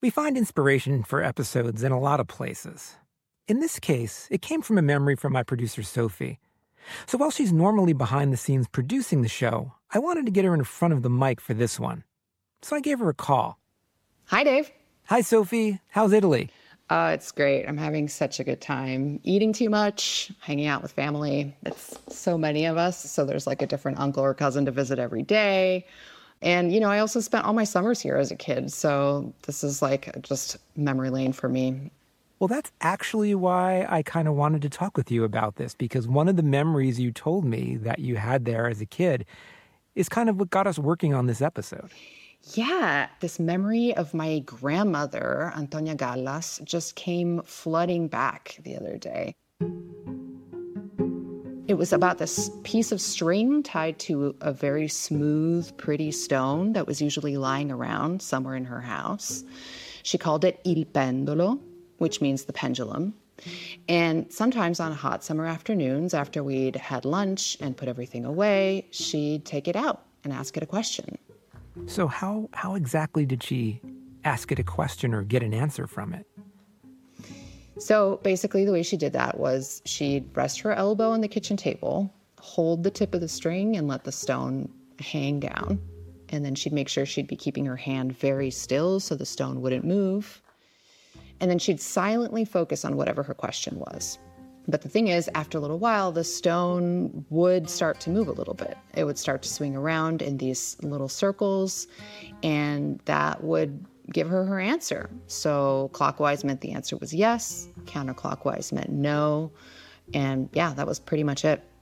We find inspiration for episodes in a lot of places. In this case, it came from a memory from my producer, Sophie. So while she's normally behind the scenes producing the show, I wanted to get her in front of the mic for this one. So I gave her a call. Hi, Dave. Hi, Sophie. How's Italy? It's great. I'm having such a good time. Eating too much, hanging out with family. It's so many of us, so there's like a different uncle or cousin to visit every day. And, I also spent all my summers here as a kid, so this is like just memory lane for me. Well, that's actually why I kind of wanted to talk with you about this, because one of the memories you told me that you had there as a kid is kind of what got us working on this episode. Yeah, this memory of my grandmother, Antonia Gallas, just came flooding back the other day. It was about this piece of string tied to a very smooth, pretty stone that was usually lying around somewhere in her house. She called it il pendolo, which means the pendulum. And sometimes on hot summer afternoons, after we'd had lunch and put everything away, she'd take it out and ask it a question. So how exactly did she ask it a question or get an answer from it? So basically the way she did that was she'd rest her elbow on the kitchen table, hold the tip of the string and let the stone hang down. And then she'd make sure she'd be keeping her hand very still so the stone wouldn't move. And then she'd silently focus on whatever her question was. But the thing is, after a little while, the stone would start to move a little bit. It would start to swing around in these little circles, and that would give her her answer. So clockwise meant the answer was yes, counterclockwise meant no, and yeah, that was pretty much it.